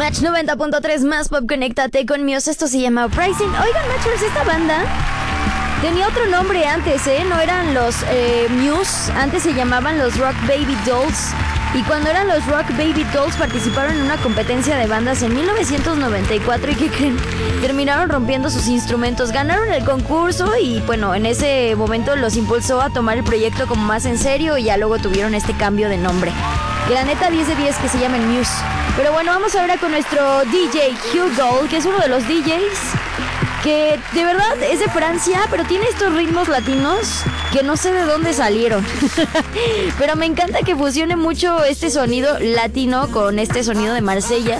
Match 90.3 más pop, conéctate con Muse. Esto se llama Uprising. Oigan, Matchers, esta banda tenía otro nombre antes, ¿eh? No eran los Muse, antes se llamaban los Rock Baby Dolls. Y cuando eran los Rock Baby Dolls participaron en una competencia de bandas en 1994 y ¿qué creen? Terminaron rompiendo sus instrumentos, ganaron el concurso y bueno, en ese momento los impulsó a tomar el proyecto como más en serio y ya luego tuvieron este cambio de nombre. Que la neta 10 de 10 que se llaman Muse. Pero bueno, vamos ahora con nuestro DJ Hugh Gold, que es uno de los DJs que de verdad es de Francia, pero tiene estos ritmos latinos que no sé de dónde salieron. Pero me encanta que fusione mucho este sonido latino con este sonido de Marsella.